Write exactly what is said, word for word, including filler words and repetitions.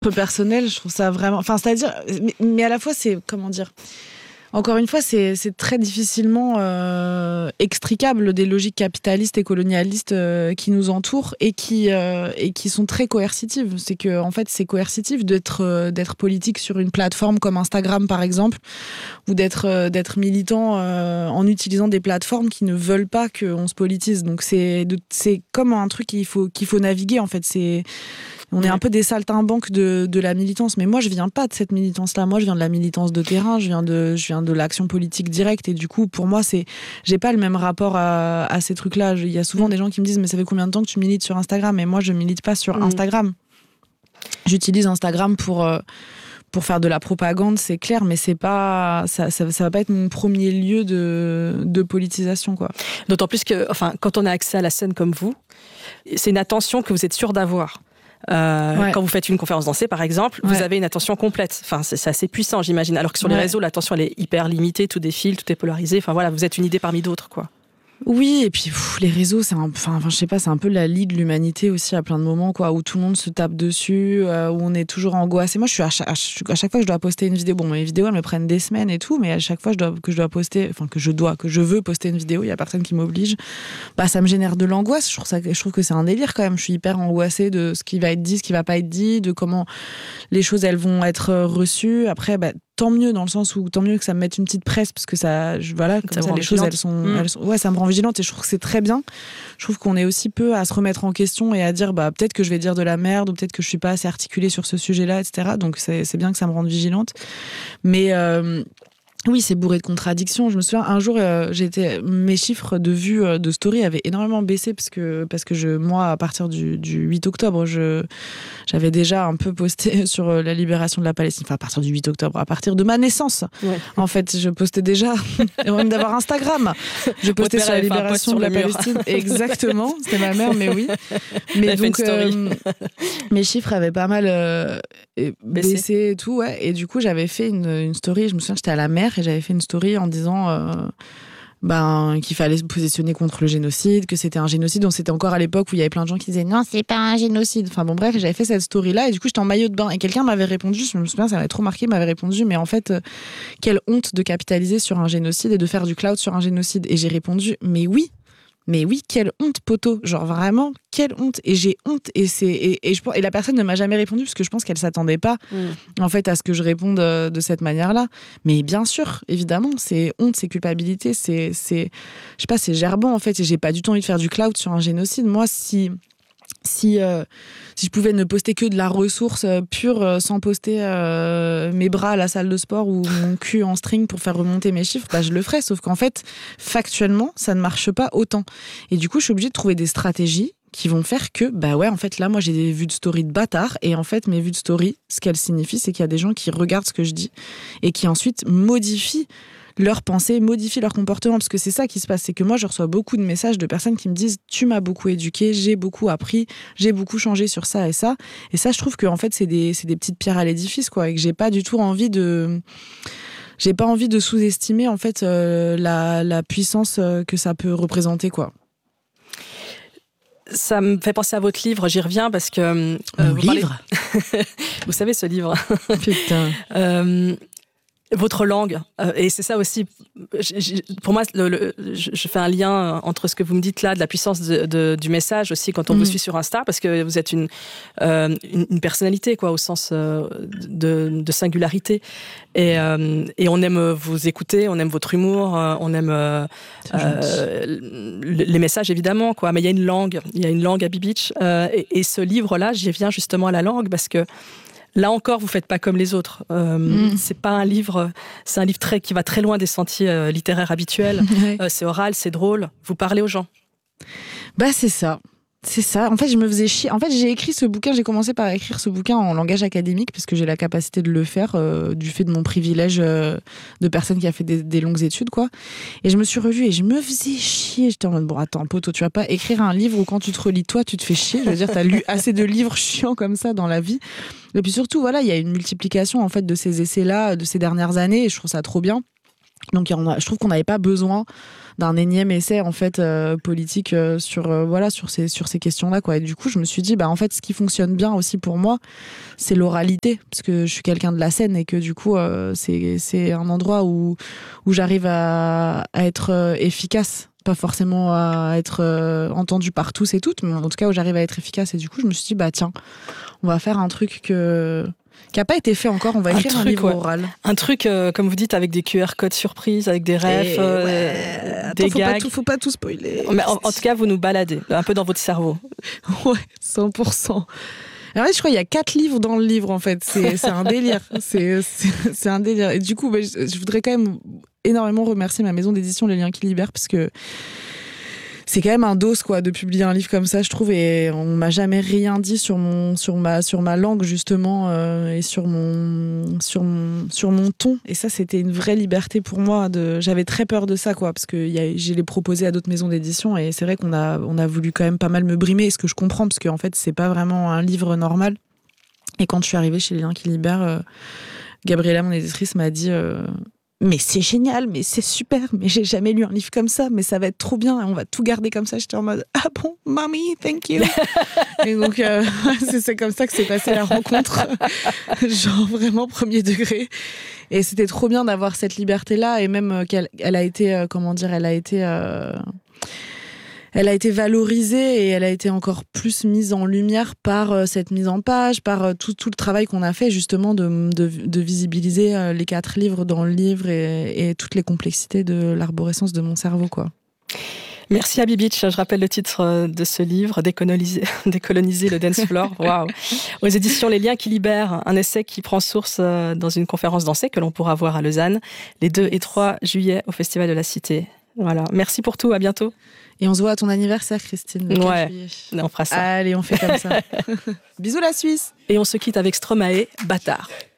personnel, je trouve ça vraiment... Enfin, c'est-à-dire... Mais, mais à la fois, c'est... Comment dire ? Encore une fois, c'est, c'est très difficilement euh, extricable des logiques capitalistes et colonialistes euh, qui nous entourent et qui, euh, et qui sont très coercitives. C'est que, en fait, c'est coercitif d'être, euh, d'être politique sur une plateforme comme Instagram, par exemple, ou d'être, euh, d'être militant euh, en utilisant des plateformes qui ne veulent pas qu'on se politise. Donc, c'est, de, c'est comme un truc qu'il faut, qu'il faut naviguer, en fait. C'est... On est un peu des saltimbanques de, de la militance. Mais moi, je viens pas de cette militance-là. Moi, je viens de la militance de terrain. Je viens de, je viens de l'action politique directe. Et du coup, pour moi, c'est, j'ai pas le même rapport à, à ces trucs-là. Il y a souvent des gens qui me disent, mais ça fait combien de temps que tu milites sur Instagram ? Et moi, je milite pas sur Instagram. J'utilise Instagram pour, euh, pour faire de la propagande, c'est clair, mais c'est pas, ça, ça, ça va pas être mon premier lieu de, de politisation, quoi. D'autant plus que, enfin, quand on a accès à la scène comme vous, c'est une attention que vous êtes sûr d'avoir. Euh, ouais. Quand vous faites une conférence dansée, par exemple, ouais. vous avez une attention complète. Enfin, c'est, c'est assez puissant, j'imagine. Alors que sur les ouais. réseaux, l'attention, elle est hyper limitée, tout défile, tout est polarisé. Enfin, voilà, vous êtes une idée parmi d'autres, quoi. Oui, et puis pff, les réseaux, c'est un, enfin, je sais pas, c'est un peu la lie de l'humanité aussi à plein de moments, quoi, où tout le monde se tape dessus, euh, où on est toujours angoissé. Moi, je suis à chaque, à chaque fois que je dois poster une vidéo, bon, mes vidéos, elles me prennent des semaines et tout, mais à chaque fois je dois, que je dois poster, enfin que je dois, que je veux poster une vidéo, il y a personne qui m'oblige. Bah, ça me génère de l'angoisse. Je trouve ça, je trouve que c'est un délire quand même. Je suis hyper angoissée de ce qui va être dit, ce qui va pas être dit, de comment les choses elles vont être reçues. Après, bah, tant mieux dans le sens où tant mieux que ça me mette une petite presse parce que ça, je, voilà, comme ça, ça les choses elles sont, mmh. elles sont, ouais, ça me rend vigilante et je trouve que c'est très bien. Je trouve qu'on est aussi peu à se remettre en question et à dire bah peut-être que je vais dire de la merde ou peut-être que je suis pas assez articulée sur ce sujet-là, et cetera. Donc c'est, c'est bien que ça me rende vigilante. Mais euh, oui, c'est bourré de contradictions. Je me souviens, un jour, euh, j'étais, mes chiffres de vues euh, de story avaient énormément baissé parce que, parce que je, moi, à partir du, du huit octobre, je, j'avais déjà un peu posté sur euh, la libération de la Palestine. Enfin, à partir du huit octobre, à partir de ma naissance. Ouais. En fait, je postais déjà, avant même d'avoir Instagram, je postais sur la libération de la Palestine. Exactement, c'était ma mère, mais oui. Mais donc, euh, mes chiffres avaient pas mal euh, baissé. baissé et tout, ouais. Et du coup, j'avais fait une, une story, je me souviens, j'étais à la mer, et j'avais fait une story en disant euh, ben, qu'il fallait se positionner contre le génocide, que c'était un génocide. Donc c'était encore à l'époque où il y avait plein de gens qui disaient non, c'est pas un génocide. Enfin bon, bref, j'avais fait cette story-là et du coup j'étais en maillot de bain et quelqu'un m'avait répondu, je me souviens, ça m'avait trop marqué, m'avait répondu, mais en fait, euh, quelle honte de capitaliser sur un génocide et de faire du cloud sur un génocide. Et j'ai répondu, mais oui. Mais oui, quelle honte, poteau. Genre vraiment, quelle honte. Et j'ai honte. Et, c'est, et, et, je, et la personne ne m'a jamais répondu parce que je pense qu'elle ne s'attendait pas mmh. en fait, à ce que je réponde de, de cette manière-là. Mais bien sûr, évidemment, c'est honte, c'est culpabilité, c'est, c'est, je sais pas, c'est gerbant en fait. Et j'ai pas du tout envie de faire du cloud sur un génocide. Moi, si... Si, euh, si je pouvais ne poster que de la ressource euh, pure, euh, sans poster euh, mes bras à la salle de sport ou mon cul en string pour faire remonter mes chiffres, bah, je le ferais. Sauf qu'en fait, factuellement, ça ne marche pas autant. Et du coup, je suis obligée de trouver des stratégies qui vont faire que, bah ouais, en fait, là, moi, j'ai des vues de story de bâtard. Et en fait, mes vues de story, ce qu'elles signifient, c'est qu'il y a des gens qui regardent ce que je dis et qui ensuite modifient leurs pensées, modifient leur comportement, parce que c'est ça qui se passe, c'est que moi je reçois beaucoup de messages de personnes qui me disent tu m'as beaucoup éduqué, j'ai beaucoup appris, j'ai beaucoup changé sur ça et ça, et ça je trouve que en fait c'est des, c'est des petites pierres à l'édifice, quoi, et que j'ai pas du tout envie de j'ai pas envie de sous-estimer en fait euh, la, la puissance que ça peut représenter, quoi. Ça me fait penser à votre livre, j'y reviens parce que euh, Mon vous livre parlez... vous savez ce livre. Putain. euh... Votre langue, euh, et c'est ça aussi, j- j- pour moi, le, le, je fais un lien entre ce que vous me dites là, de la puissance de, de, du message aussi quand on mmh. vous suit sur Insta, parce que vous êtes une, euh, une, une personnalité, quoi, au sens euh, de, de singularité. Et, euh, et on aime vous écouter, on aime votre humour, on aime euh, euh, les messages, évidemment, quoi. Mais il y a une langue, il y a une langue à Bee-Beach, euh, et, et ce livre-là, j'y viens justement à la langue, parce que là encore, vous faites pas comme les autres. Euh, mmh. C'est pas un livre, c'est un livre très, qui va très loin des sentiers euh, littéraires habituels. Ouais. Euh, c'est oral, c'est drôle. Vous parlez aux gens. Bah c'est ça. C'est ça. En fait, je me faisais chier. En fait, j'ai écrit ce bouquin, j'ai commencé par écrire ce bouquin en langage académique parce que j'ai la capacité de le faire euh, du fait de mon privilège euh, de personne qui a fait des, des longues études, quoi. Et je me suis revue et je me faisais chier. J'étais en mode, bon, attends, poteau, tu vas pas écrire un livre où quand tu te relis, toi, tu te fais chier. Je veux dire, t'as lu assez de livres chiants comme ça dans la vie. Et puis surtout, voilà, il y a une multiplication, en fait, de ces essais-là, de ces dernières années et je trouve ça trop bien. Donc on a, je trouve qu'on n'avait pas besoin d'un énième essai en fait euh, politique euh, sur euh, voilà sur ces sur ces questions-là quoi. Et du coup je me suis dit bah en fait ce qui fonctionne bien aussi pour moi c'est l'oralité parce que je suis quelqu'un de la scène et que du coup euh, c'est c'est un endroit où où j'arrive à, à être euh, efficace, pas forcément à être euh, entendu par tous et toutes, mais en tout cas où j'arrive à être efficace. Et du coup je me suis dit bah tiens on va faire un truc que qui n'a pas été fait encore, on va écrire un, truc, un livre ouais. oral. Un truc, euh, comme vous dites, avec des Q R codes surprises, avec des refs, euh, ouais. des Attends, gags. Faut pas, tout, faut pas tout spoiler. Mais en, en tout cas, vous nous baladez un peu dans votre cerveau. Ouais, cent pour cent. En fait, je crois qu'il y a quatre livres dans le livre, en fait. C'est, c'est un délire. C'est, c'est, c'est un délire. Et du coup, bah, je, je voudrais quand même énormément remercier ma maison d'édition Les Liens qui libèrent, parce que c'est quand même un dos quoi de publier un livre comme ça je trouve, et on m'a jamais rien dit sur mon sur ma sur ma langue justement euh, et sur mon sur mon sur mon ton, et ça c'était une vraie liberté pour moi. De j'avais très peur de ça quoi parce que y a, j'ai les proposé à d'autres maisons d'édition et c'est vrai qu'on a on a voulu quand même pas mal me brimer, ce que je comprends parce que en fait c'est pas vraiment un livre normal. Et quand je suis arrivée chez Les Liens qui libèrent, euh, Gabriella mon éditrice m'a dit euh, mais c'est génial, mais c'est super, mais j'ai jamais lu un livre comme ça, mais ça va être trop bien et on va tout garder comme ça. J'étais en mode ah bon, mommy, thank you. Et donc euh, c'est, c'est comme ça que s'est passée la rencontre, genre vraiment premier degré. Et c'était trop bien d'avoir cette liberté-là, et même qu'elle elle a été, euh, comment dire, elle a été, euh, elle a été valorisée et elle a été encore plus mise en lumière par euh, cette mise en page, par euh, tout, tout le travail qu'on a fait justement de, de, de visibiliser euh, les quatre livres dans le livre et, et toutes les complexités de l'arborescence de mon cerveau, quoi. Merci Abby Beach. Je rappelle le titre de ce livre, Décoloniser, Décoloniser le dance floor. Waouh. Aux éditions Les Liens qui libèrent, un essai qui prend source dans une conférence dansée que l'on pourra voir à Lausanne les deux et trois juillet au Festival de la Cité. Voilà. Merci pour tout. À bientôt. Et on se voit à ton anniversaire, Christine. Le ouais, on fera ça. Allez, on fait comme ça. Bisous la Suisse. Et on se quitte avec Stromae, Bâtard.